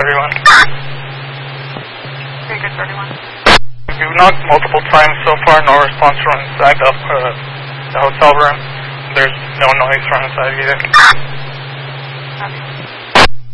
31. Vegas 31. We've knocked multiple times so far, no response from inside the hotel room. There's no noise from inside either. Copy.